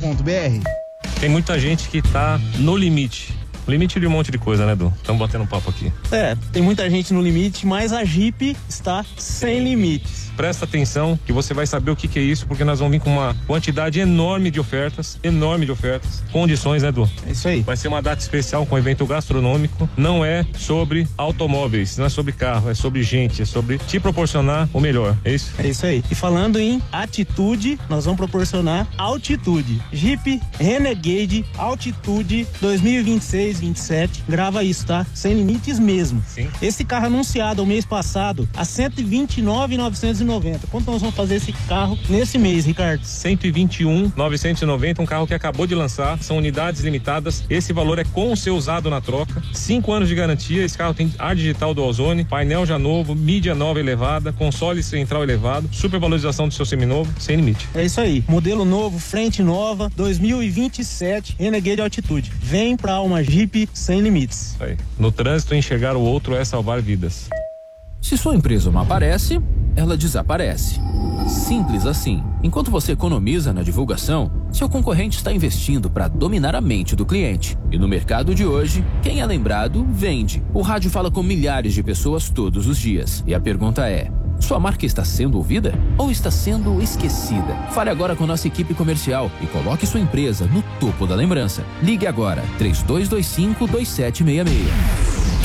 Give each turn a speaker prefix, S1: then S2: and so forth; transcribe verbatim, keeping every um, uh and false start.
S1: ponto b r.
S2: Tem muita gente que tá no limite. Limite de um monte de coisa, né, Edu? Estamos batendo um papo aqui.
S3: É, tem muita gente no limite, mas a Jeep está sem limites.
S2: Presta atenção que você vai saber o que, que é isso, porque nós vamos vir com uma quantidade enorme de ofertas, enorme de ofertas, condições, né, Edu?
S3: É isso aí.
S2: Vai ser uma data especial com evento gastronômico, não é sobre automóveis, não é sobre carro, é sobre gente, é sobre te proporcionar o melhor, é isso?
S3: É isso aí. E falando em atitude, nós vamos proporcionar altitude. Jeep Renegade Altitude dois mil e vinte e seis, vinte e sete, grava isso, tá? Sem limites mesmo.
S2: Sim.
S3: Esse carro anunciado o mês passado a cento e vinte e nove mil novecentos e noventa. Quanto nós vamos fazer esse carro nesse mês, Ricardo?
S2: cento e vinte e um mil novecentos e noventa, um carro que acabou de lançar, são unidades limitadas, esse valor é com o seu usado na troca, cinco anos de garantia, esse carro tem ar digital do Ozone, painel já novo, mídia nova elevada, console central elevado, supervalorização do seu seminovo, sem limite.
S3: É isso aí, modelo novo, frente nova, dois mil e vinte e sete, Renegade Altitude. Vem pra uma Jeep sem limites.
S2: Isso aí. No trânsito, enxergar o outro é salvar vidas.
S4: Se sua empresa não aparece, ela desaparece. Simples assim. Enquanto você economiza na divulgação, seu concorrente está investindo para dominar a mente do cliente. E no mercado de hoje, quem é lembrado, vende. O rádio fala com milhares de pessoas todos os dias. E a pergunta é: sua marca está sendo ouvida ou está sendo esquecida? Fale agora com nossa equipe comercial e coloque sua empresa no topo da lembrança. Ligue agora, três dois dois cinco, dois sete seis seis.